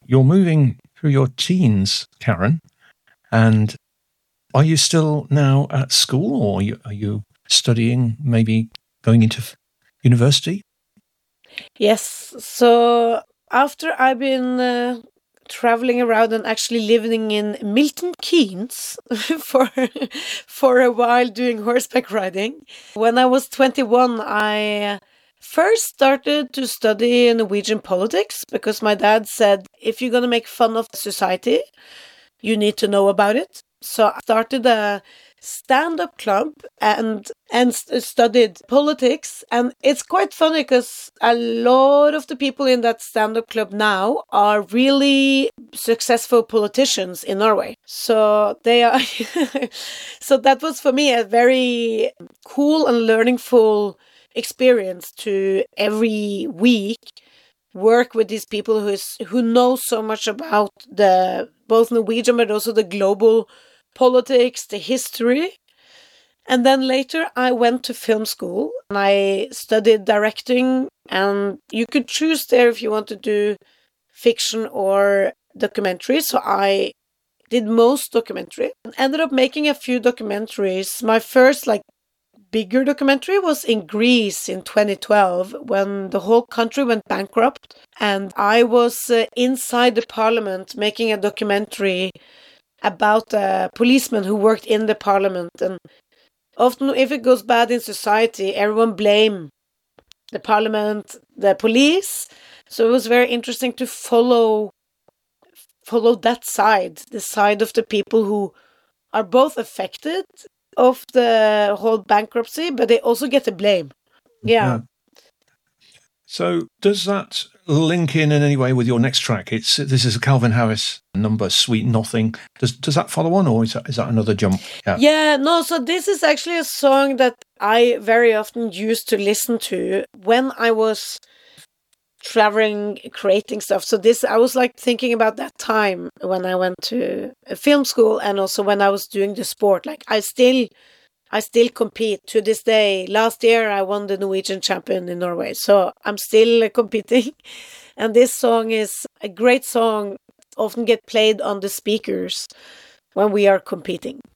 you're moving through your teens, Karen, and are you still now at school, or are you studying, maybe going into university? Yes. So after I've been traveling around and actually living in Milton Keynes for a while doing horseback riding, when I was 21, I first started to study Norwegian politics because my dad said, if you're going to make fun of society, you need to know about it. So I started a stand-up club and studied politics, and it's quite funny because a lot of the people in that stand-up club now are really successful politicians in Norway. So they are so that was for me a very cool and learningful experience to every week work with these people who know so much about the both Norwegian but also the global politics, the history. And then later I went to film school and I studied directing, and you could choose there if you want to do fiction or documentary. So I did most documentary and ended up making a few documentaries. My first bigger documentary was in Greece in 2012 when the whole country went bankrupt, and I was inside the parliament making a documentary about a policeman who worked in the parliament. And often if it goes bad in society, everyone blame the parliament, the police. So it was very interesting to follow that side, the side of the people who are both affected of the whole bankruptcy, but they also get the blame. Yeah. So does that link in any way with your next track? This is a Calvin Harris number, Sweet Nothing. Does that follow on, or is that another jump? Yeah, no, so this is actually a song that I very often used to listen to when I was traveling, creating stuff. So I was thinking about that time when I went to film school and also when I was doing the sport. I still compete to this day. Last year I won the Norwegian champion in Norway, so I'm still competing. And this song is a great song, often get played on the speakers when we are competing.